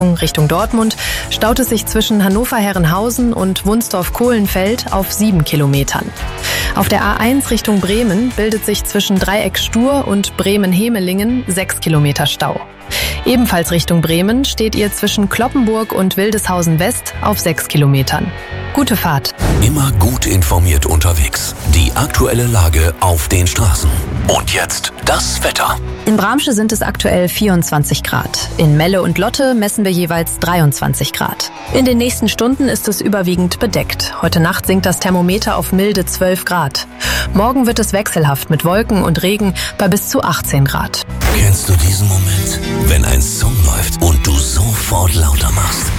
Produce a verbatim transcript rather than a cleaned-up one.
Richtung Dortmund staut es sich zwischen Hannover-Herrenhausen und Wunsdorf-Kohlenfeld auf sieben Kilometern. Auf der A eins Richtung Bremen bildet sich zwischen Dreieck-Stur und Bremen-Hemelingen sechs Kilometer Stau. Ebenfalls Richtung Bremen steht ihr zwischen Cloppenburg und Wildeshausen West auf sechs Kilometern. Gute Fahrt. Immer gut informiert unterwegs. Die aktuelle Lage auf den Straßen. Und jetzt das Wetter. In Bramsche sind es aktuell vierundzwanzig Grad. In Melle und Lotte messen wir jeweils dreiundzwanzig Grad. In den nächsten Stunden ist es überwiegend bedeckt. Heute Nacht sinkt das Thermometer auf milde zwölf Grad. Morgen wird es wechselhaft mit Wolken und Regen bei bis zu achtzehn Grad. Kennst du diesen Moment, wenn ein Song läuft und du sofort lauter machst?